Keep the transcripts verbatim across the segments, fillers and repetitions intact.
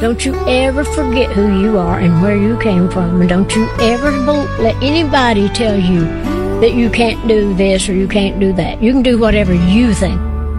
Don't you ever forget who you are and where you came from. And don't you ever let anybody tell you that you can't do this or you can't do that. You can do whatever you think.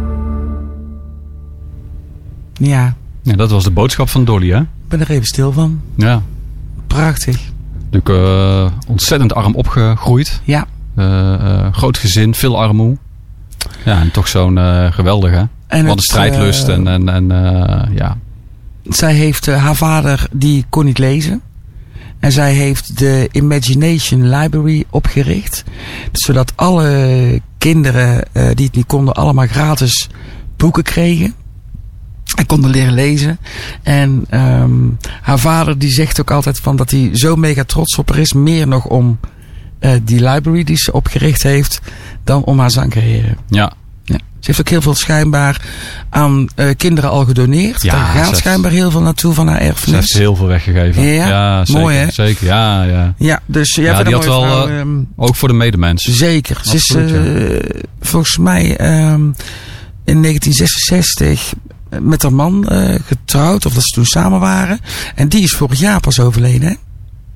Ja. Ja, dat was de boodschap van Dolly, hè? Ik ben er even stil van. Ja. Prachtig. Natuurlijk uh, ontzettend arm opgegroeid. Ja. Uh, uh, groot gezin, veel armoe. Ja, en toch zo'n uh, geweldig, hè? En Wat een strijdlust uh, en, en, en uh, ja. Zij heeft, uh, haar vader, die kon niet lezen. En zij heeft de Imagination Library opgericht. Zodat alle kinderen uh, die het niet konden allemaal gratis boeken kregen. En konden leren lezen. En um, haar vader die zegt ook altijd van dat hij zo mega trots op haar is. Meer nog om uh, die library die ze opgericht heeft. Dan om haar zangcarrière. Ja. Ja. Ze heeft ook heel veel schijnbaar aan uh, kinderen al gedoneerd. Ja, daar gaat schijnbaar heel veel naartoe van haar erfenis. Ze heeft heel veel weggegeven. Ja, ja zeker, mooi hè? Zeker, ja. Ja, ja dus jij ja, bent die een had mooie wel, vrouw, um, ook voor de medemens. Zeker. Absoluut, ze is uh, ja. volgens mij um, in negentien zesenzestig met haar man uh, getrouwd. Of dat ze toen samen waren. En die is vorig jaar pas overleden. Hè?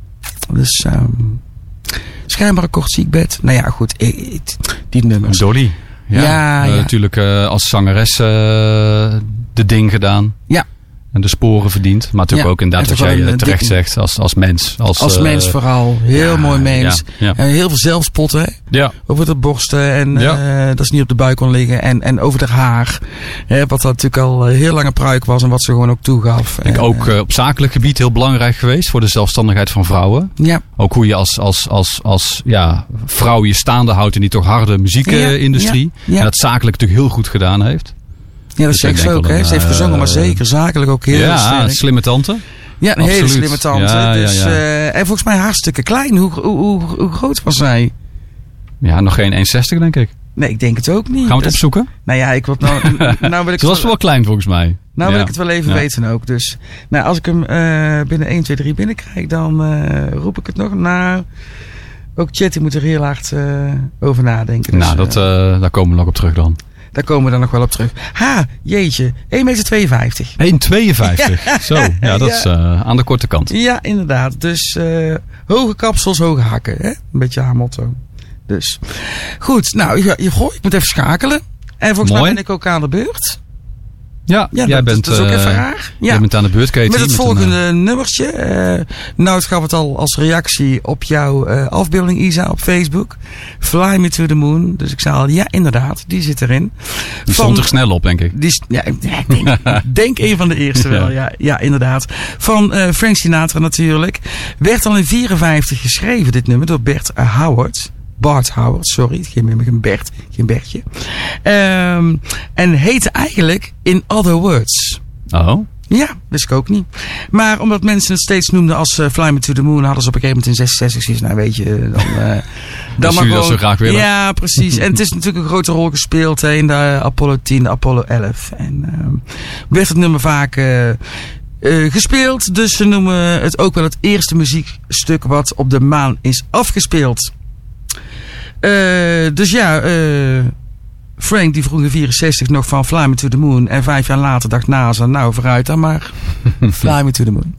Dus um, schijnbaar een kort ziekbed. Nou ja, goed. Ik, ik, die nummers. Dolly. Ja, ja, uh, ja. natuurlijk uh, als zangeres uh, de ding gedaan. Ja. En de sporen verdiend. Maar natuurlijk ja. ook inderdaad wat jij een, terecht dik... zegt. Als, als mens. Als, als uh, mens vooral. Heel ja, mooi mens. Ja, ja. En heel veel zelfspot hè. Ja. Over de borsten. En ja. uh, dat ze niet op de buik kon liggen. En, en over haar haar. Hè, wat dat natuurlijk al heel lange pruik was. En wat ze gewoon ook toegaf. Ik denk en, ook uh, op zakelijk gebied heel belangrijk geweest. Voor de zelfstandigheid van vrouwen. Ja. Ook hoe je als, als, als, als ja, vrouw je staande houdt in die toch harde muziekindustrie. Ja. Ja. En dat zakelijk natuurlijk heel goed gedaan heeft. Ja, dat zegt ze ook, hè? Ze heeft gezongen, maar zeker zakelijk ook heel ja, sterk. Ja, slimme tante. Ja, een Absoluut. hele slimme tante. Ja, dus, ja, ja. Uh, en volgens mij hartstikke klein. Hoe, hoe, hoe, hoe groot was zij? Ja, nog geen één zestig denk ik. Nee, ik denk het ook niet. Gaan we het dus, opzoeken? Nou ja, ik wil nou, nou wil ik Ze was wel klein volgens mij. Nou ja. wil ik het wel even ja. weten ook. Dus nou, als ik hem uh, binnen één, twee, drie binnenkrijg, dan uh, roep ik het nog. Nou, ook Chatty moet er heel hard uh, over nadenken. Dus, nou, dat, uh, daar komen we nog op terug dan. Daar komen we dan nog wel op terug. Ha, jeetje. één meter tweeënvijftig. één meter tweeënvijftig. Ja. Zo, ja, dat ja. is uh, aan de korte kant. Ja, inderdaad. Dus uh, hoge kapsels, hoge hakken. Hè? Een beetje haar motto. Dus. Goed, nou, je, je, goh, ik moet even schakelen. En volgens Mooi. mij ben ik ook aan de beurt. Ja, ja jij dat, bent, dat is ook even raar. Ja. Jij bent aan de beurt, Katie. Met het met volgende een, uh... nummertje. Uh, nou, het gaf het al als reactie op jouw uh, afbeelding, Isa, op Facebook. Fly Me to the Moon. Dus ik zei al, ja, inderdaad, die zit erin. Die van, stond er snel op, denk ik. Die, ja, ik denk, denk een van de eerste wel, ja, ja inderdaad. Van uh, Frank Sinatra natuurlijk. Werd al in vierenvijftig geschreven, dit nummer, door Bert uh, Howard. Bart Howard, sorry. Geen, geen Bert, geen Bertje. Um, en heette eigenlijk In Other Words. Oh. Ja, wist ik ook niet. Maar omdat mensen het steeds noemden als uh, Fly Me to the Moon, hadden ze op een gegeven moment in zesenzestig zoiets. Nou weet je, dan... Uh, dan mag dat zo graag willen. Ja, precies. En het is natuurlijk een grote rol gespeeld hè, in de Apollo tien, de Apollo elf. En uh, werd het nummer vaak... Uh, Uh, gespeeld. Dus ze noemen het ook wel het eerste muziekstuk wat op de maan is afgespeeld. Uh, dus ja, uh, Frank die vroeg in vierenzestig nog van Fly Me to the Moon. En vijf jaar later dacht NASA, nou vooruit dan maar. Fly Me to the Moon.